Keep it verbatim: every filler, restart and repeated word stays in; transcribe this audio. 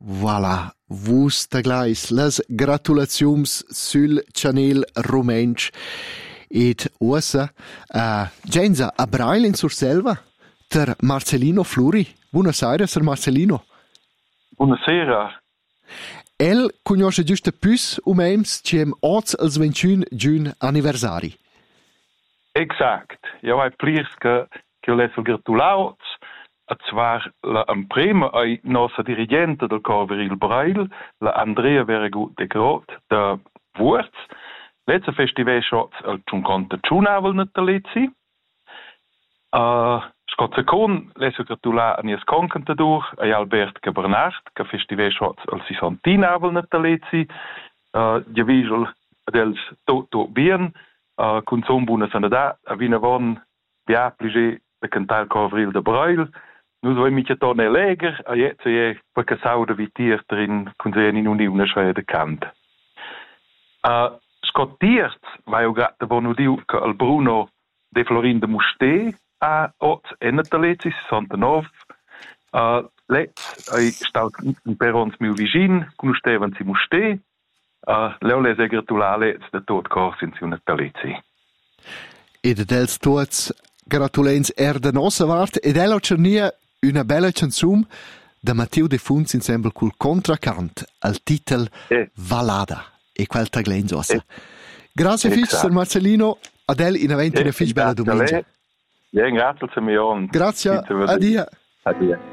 Voilà, vus taglais las gratulaziums sul channel romensch ed ossa uh, Genza a Brail in Surselva ter Marcelino Fluri. Buonasera, Sir Marcelino. Buonasera. El conosce giusto più o mems ciem oz als ventuno giun anniversari. Exact. Ja, hai plirs che che ho letto gratulato. A zwar la imprema ai nostra dirigente del Corveril Brail, la Andrea Veregut de Grot, de Wurz. Letzte festival shots al cinquanta giunavel natalizzi. Uh, Scott second, leso gratula a nies contador, a Albert Bernard, che festival shots al sessantenavel natalizzi. Uh, je visel dels toto bien, uh, consum buona sanità, a vinavon bia plige de cantar Corveril de Brail. Nu so mich da ne leger, a jetzt je perché sauda vitier drin, kun se in unione schwede kant. Uh, Scottiert, vai o gatta bono diu che al Bruno de Florin de Musté a ot ennatalezi sessantanove. Uh, let's ai staut in perons miu vigin, kun stevan si Musté. Uh, leo les e gratulale de tot cors in si natalezi. Ed dels tots gratulens er de nossa vart ed elo cernia una bella canzum da Matteo De Funz insieme col contracant al titel eh. Valada e quel taglens ossa. Eh. Grazie fich, Sir Marcelino, adel in aventi una fich bella domenica. Ja, grazie a me. Grazie, addio. Addio.